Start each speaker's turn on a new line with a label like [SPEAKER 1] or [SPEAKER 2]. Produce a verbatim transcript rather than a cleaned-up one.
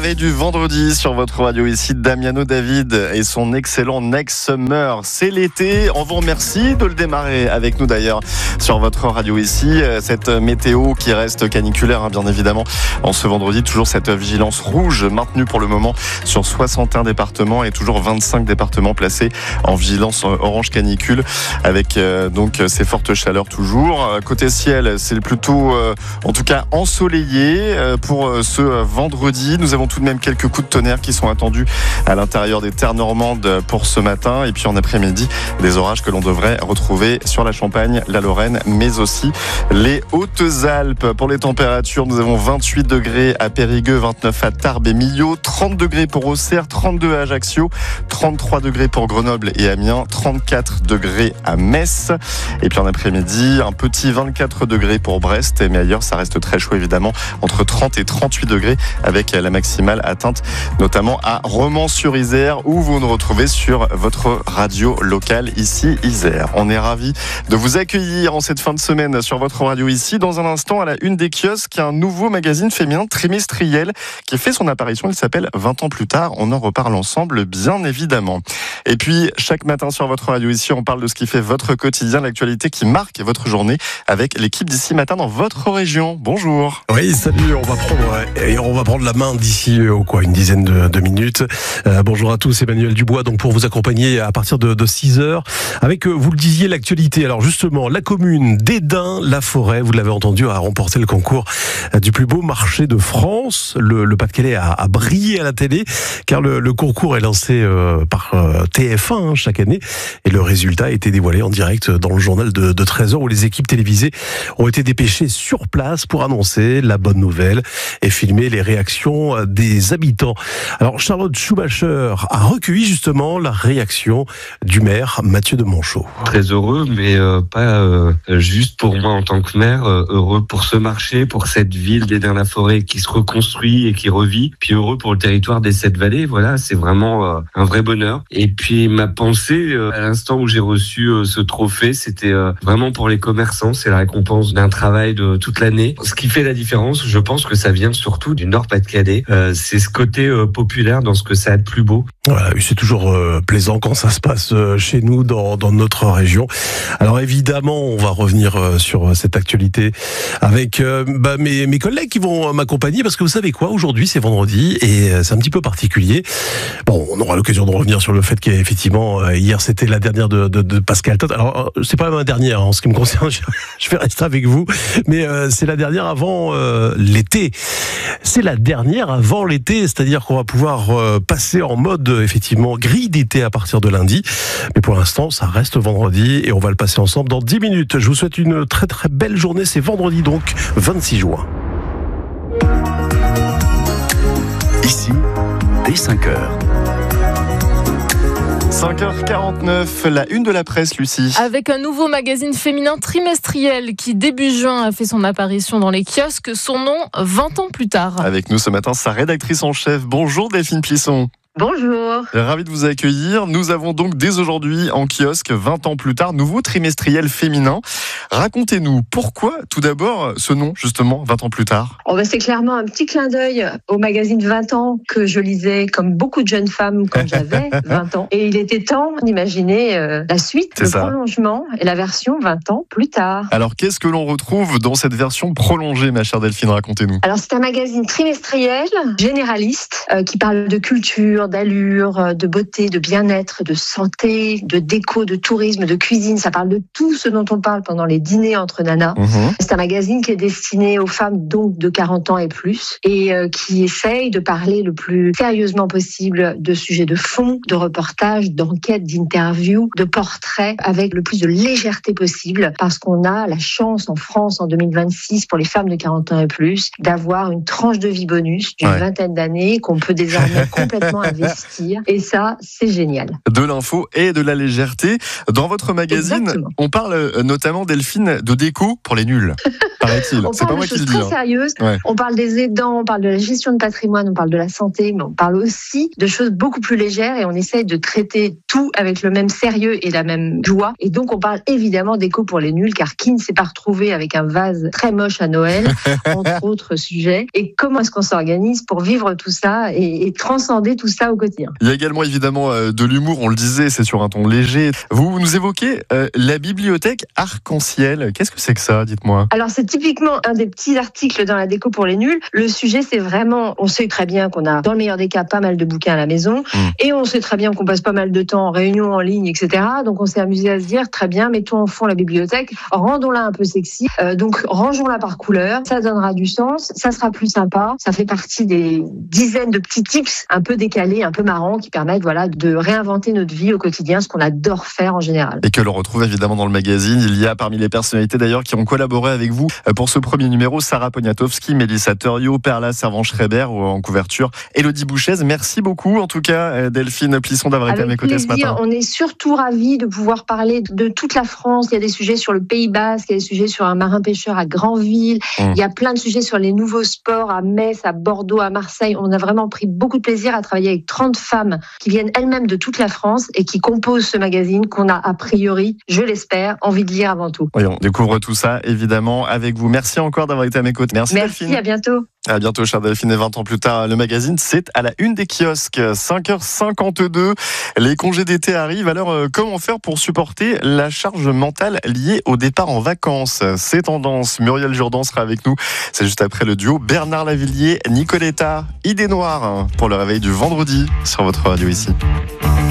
[SPEAKER 1] veille du vendredi sur votre radio ici, Damiano David et son excellent Next Summer. C'est l'été, on vous remercie de le démarrer avec nous d'ailleurs sur votre radio ici. Cette météo qui reste caniculaire, hein, bien évidemment, en ce vendredi. Toujours cette vigilance rouge maintenue pour le moment sur soixante et un départements et toujours vingt-cinq départements placés en vigilance orange canicule avec euh, donc ces fortes chaleurs toujours. Côté ciel, c'est plutôt euh, en tout cas ensoleillé euh, pour euh, ce vendredi. Nous avons tout de même quelques coups de tonnerre qui sont attendus à l'intérieur des terres normandes pour ce matin. Et puis en après-midi, des orages que l'on devrait retrouver sur la Champagne, la Lorraine, mais aussi les Hautes-Alpes. Pour les températures, nous avons vingt-huit degrés à Périgueux, vingt-neuf à Tarbes et Millau, trente degrés pour Auxerre, trente-deux à Ajaccio, trente-trois degrés pour Grenoble et Amiens, trente-quatre degrés à Metz. Et puis en après-midi, un petit vingt-quatre degrés pour Brest. Mais ailleurs, ça reste très chaud évidemment, entre trente et trente-huit degrés avec la maximale atteinte notamment à Romans-sur-Isère où vous nous retrouvez sur votre radio locale ici Isère. On est ravis de vous accueillir en cette fin de semaine sur votre radio ici. Dans un instant, à la une des kiosques, un nouveau magazine féminin trimestriel qui fait son apparition. Il s'appelle vingt ans plus tard. On en reparle ensemble, bien évidemment. Et puis, chaque matin sur votre radio ici, on parle de ce qui fait votre quotidien, l'actualité qui marque votre journée avec l'équipe d'ici matin dans votre région. Bonjour.
[SPEAKER 2] Oui, salut. On va prendre, et on va prendre la main d'ici oh, quoi, une dizaine de, de minutes. Euh, bonjour à tous, Emmanuel Dubois, donc pour vous accompagner à partir de, de six heures avec, vous le disiez, l'actualité. Alors justement, la commune d'Esdin-la-Forêt, vous l'avez entendu, a remporté le concours du plus beau marché de France. Le, le Pas-de-Calais a, a brillé à la télé car le, le concours est lancé euh, par euh, T F un hein, chaque année et le résultat a été dévoilé en direct dans le journal de, de treize heures où les équipes télévisées ont été dépêchées sur place pour annoncer la bonne nouvelle et filmer les réactions des habitants. Alors Charlotte Schumacher a recueilli justement la réaction du maire Mathieu de Monchaux.
[SPEAKER 3] Très heureux, mais euh, pas euh, juste pour moi en tant que maire, euh, heureux pour ce marché, pour cette ville d'Esdin-la-Forêt qui se reconstruit et qui revit, puis heureux pour le territoire des Sept Vallées. Voilà, c'est vraiment euh, un vrai bonheur. Et puis ma pensée euh, à l'instant où j'ai reçu euh, ce trophée, c'était euh, vraiment pour les commerçants. C'est la récompense d'un travail de toute l'année. Ce qui fait la différence, je pense que ça vient surtout du Nord-Pas-de-Calais. Euh, c'est ce côté euh, populaire dans ce que ça a de plus beau.
[SPEAKER 2] Voilà, c'est toujours euh, plaisant quand ça se passe euh, chez nous, dans, dans notre région. Alors évidemment, on va revenir euh, sur cette actualité avec euh, bah, mes, mes collègues qui vont m'accompagner parce que vous savez quoi, aujourd'hui c'est vendredi et euh, c'est un petit peu particulier. Bon, on aura l'occasion de revenir sur le fait qu'effectivement, euh, hier c'était la dernière de, de, de Pascal Tot. Alors, euh, c'est pas ma dernière hein, en ce qui me concerne, je, je vais rester avec vous, mais euh, c'est la dernière avant euh, l'été. C'est la dernière avant l'été, c'est-à-dire qu'on va pouvoir euh, passer en mode effectivement grille d'été à partir de lundi. Mais pour l'instant, ça reste vendredi et on va le passer ensemble dans dix minutes. Je vous souhaite une très très belle journée. C'est vendredi donc, vingt-six juin.
[SPEAKER 4] Ici, dès cinq heures.
[SPEAKER 1] cinq heures quarante-neuf, la une de la presse, Lucie.
[SPEAKER 5] Avec un nouveau magazine féminin trimestriel qui, début juin, a fait son apparition dans les kiosques. Son nom, vingt ans plus tard.
[SPEAKER 1] Avec nous ce matin, sa rédactrice en chef. Bonjour Delphine Plisson.
[SPEAKER 6] Bonjour.
[SPEAKER 1] Ravi de vous accueillir. Nous avons donc dès aujourd'hui en kiosque, vingt ans plus tard, nouveau trimestriel féminin. Racontez-nous pourquoi, tout d'abord, ce nom, justement, vingt ans plus tard.
[SPEAKER 6] Oh ben c'est clairement un petit clin d'œil au magazine vingt ans que je lisais comme beaucoup de jeunes femmes quand j'avais vingt ans. Et il était temps d'imaginer euh, la suite,
[SPEAKER 1] C'est
[SPEAKER 6] le
[SPEAKER 1] ça.
[SPEAKER 6] prolongement et la version vingt ans plus tard.
[SPEAKER 1] Alors, qu'est-ce que l'on retrouve dans cette version prolongée, ma chère Delphine? Racontez-nous.
[SPEAKER 6] Alors c'est un magazine trimestriel, généraliste, euh, qui parle de culture, d'allure, de beauté, de bien-être, de santé, de déco, de tourisme, de cuisine. Ça parle de tout ce dont on parle pendant les dîners entre nanas.
[SPEAKER 1] Mmh.
[SPEAKER 6] C'est un magazine qui est destiné aux femmes donc de quarante ans et plus et euh, qui essaye de parler le plus sérieusement possible de sujets de fond, de reportages, d'enquêtes, d'interviews, de portraits avec le plus de légèreté possible parce qu'on a la chance en France en deux mille vingt-six pour les femmes de quarante ans et plus d'avoir une tranche de vie bonus d'une
[SPEAKER 1] Ouais.
[SPEAKER 6] vingtaine d'années qu'on peut désormais complètement investir. Et ça, c'est génial.
[SPEAKER 1] De l'info et de la légèreté. Dans votre magazine,
[SPEAKER 6] Exactement.
[SPEAKER 1] on parle notamment, Delphine, de déco pour les nuls, paraît-il.
[SPEAKER 6] On
[SPEAKER 1] C'est pas
[SPEAKER 6] parle
[SPEAKER 1] moi
[SPEAKER 6] de
[SPEAKER 1] qui le
[SPEAKER 6] choses
[SPEAKER 1] dis.
[SPEAKER 6] très
[SPEAKER 1] hein.
[SPEAKER 6] sérieuses.
[SPEAKER 1] Ouais.
[SPEAKER 6] On parle des aidants, on parle de la gestion de patrimoine, on parle de la santé, mais on parle aussi de choses beaucoup plus légères et on essaye de traiter tout avec le même sérieux et la même joie. Et donc, on parle évidemment d'éco pour les nuls, car qui ne s'est pas retrouvé avec un vase très moche à Noël, entre autres sujets. Et comment est-ce qu'on s'organise pour vivre tout ça et, et transcender tout ça au quotidien?
[SPEAKER 1] Il y a également évidemment euh, de l'humour, on le disait, c'est sur un ton léger. Vous nous évoquez euh, la bibliothèque arc-en-ciel. Qu'est-ce que c'est que ça, dites-moi?
[SPEAKER 6] Alors, c'est typiquement un des petits articles dans la déco pour les nuls. Le sujet, c'est vraiment, on sait très bien qu'on a, dans le meilleur des cas, pas mal de bouquins à la maison.
[SPEAKER 1] Mmh.
[SPEAKER 6] Et on sait très bien qu'on passe pas mal de temps en réunion, en ligne, et cetera. Donc, on s'est amusé à se dire, très bien, mettons en fond la bibliothèque, rendons-la un peu sexy. Euh, donc, rangeons-la par couleur. Ça donnera du sens. Ça sera plus sympa. Ça fait partie des dizaines de petits tips un peu décalés, un peu marrants, qui permettent, voilà, de réinventer notre vie au quotidien, ce qu'on adore faire en général.
[SPEAKER 1] Et que l'on retrouve évidemment dans le magazine. Il y a parmi les personnalités d'ailleurs qui ont collaboré avec vous pour ce premier numéro, Sarah Poniatowski, Mélissa Thuriot, Perla Servan-Schreiber ou en couverture Élodie Bouchez. Merci beaucoup en tout cas Delphine Plisson d'avoir été à mes
[SPEAKER 6] Avec
[SPEAKER 1] côtés ce
[SPEAKER 6] plaisir.
[SPEAKER 1] matin.
[SPEAKER 6] On est surtout ravis de pouvoir parler de toute la France. Il y a des sujets sur le Pays Basque, il y a des sujets sur un marin-pêcheur à Granville, mmh. il y a plein de sujets sur les nouveaux sports à Metz, à Bordeaux, à Marseille. On a vraiment pris beaucoup de plaisir à travailler avec trente femmes qui viennent elles-mêmes de toute la France et qui composent ce magazine qu'on a a priori, je l'espère, envie de lire avant tout.
[SPEAKER 1] Oui, on découvre tout ça évidemment avec vous. Merci encore d'avoir été à mes côtés. Merci,
[SPEAKER 6] Merci,
[SPEAKER 1] Delphine.
[SPEAKER 6] à bientôt.
[SPEAKER 1] À bientôt, chère Delphine. Et vingt ans plus tard, le magazine, c'est à la une des kiosques. cinq heures cinquante-deux. Les congés d'été arrivent. Alors, euh, comment faire pour supporter la charge mentale liée au départ en vacances? C'est tendance. Muriel Jourdan sera avec nous. C'est juste après le duo Bernard Lavillier, Nicoletta, Idée Noire, pour le réveil du vendredi sur votre radio ici.